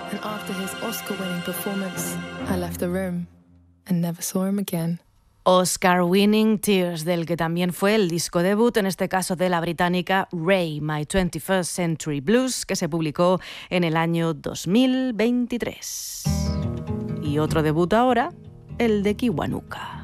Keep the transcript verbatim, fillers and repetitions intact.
And after his Oscar-winning performance, I left the room and never saw him again. Oscar-winning Tears, del que también fue el disco debut, en este caso de la británica Ray, My twenty-first Century Blues, que se publicó en el año dos mil veintitrés. Y otro debut ahora, el de Kiwanuka.